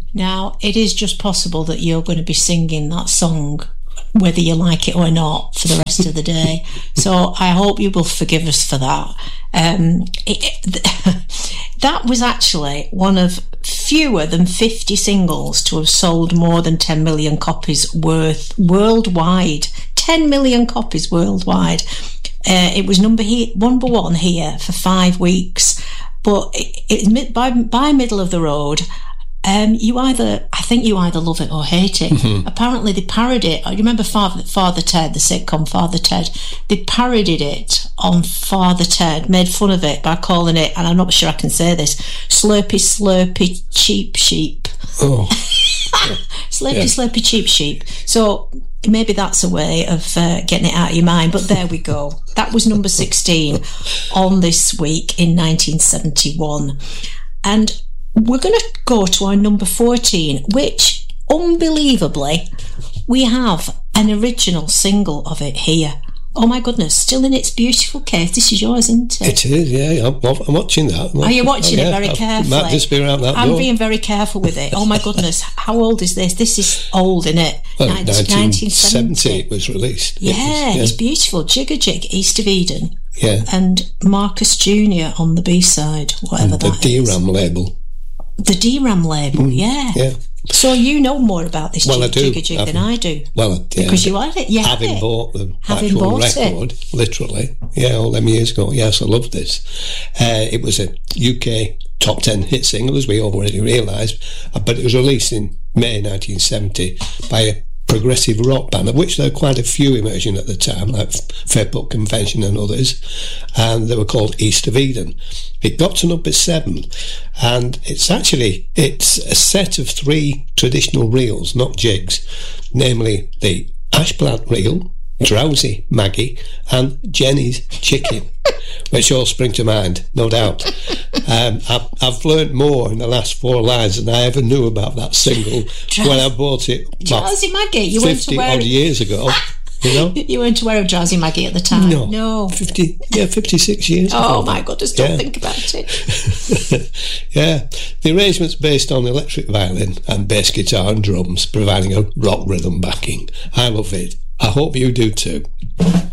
Now, it is just possible that you're going to be singing that song, whether you like it or not, for the rest of the day. So I hope you will forgive us for that. That was actually one of fewer than 50 singles to have sold more than 10 million copies worth worldwide. 10 million copies worldwide. It was number one here for 5 weeks. But by middle of the road, I think you either love it or hate it. Mm-hmm. Apparently they parodied it. You remember Father Ted, the sitcom Father Ted? They parodied it on Father Ted, made fun of it by calling it, and I'm not sure I can say this, Slurpy Slurpy Cheap Sheep. Oh. Slurpy Cheap Sheep. So maybe that's a way of getting it out of your mind, but there we go. That was number 16 on This Week in 1971. And we're going to go to our number 14, which, unbelievably, we have an original single of it here. Oh my goodness, still in its beautiful case. This is yours, isn't it? It is, yeah. I'm watching that. Are you watching it very carefully? Might just be around that I'm door. being very careful with it. Oh my goodness, how old is this? This is old, isn't it? Well, 1970 it was released. Yeah, it's beautiful. Jigga Jig, East of Eden. Yeah. And Marcus Jr. on the B-side, whatever and that is. The DRAM label. The DRAM label, yeah. Yeah. So you know more about this Jigga Jig than I do. Well, yeah. Because you had it. Having bought the actual record, literally, all them years ago. Yes, I loved this. It was a UK top 10 hit single, as we already realised, but it was released in May 1970 by a progressive rock band, of which there were quite a few emerging at the time, like Fairport Convention and others, and they were called East of Eden. It got to number 7, and it's a set of 3 traditional reels, not jigs, namely the Ash Plant reel, Drowsy Maggie, and Jenny's Chicken, which all spring to mind, no doubt. I've learnt more in the last 4 lines than I ever knew about that single when I bought it Drowsy Maggie, you 50 odd years ago. You know? You weren't aware of Drowsy Maggie at the time? No. 56 years ago. Oh my goodness, don't think about it. Yeah. The arrangement's based on electric violin and bass guitar and drums, providing a rock rhythm backing. I love it. I hope you do too.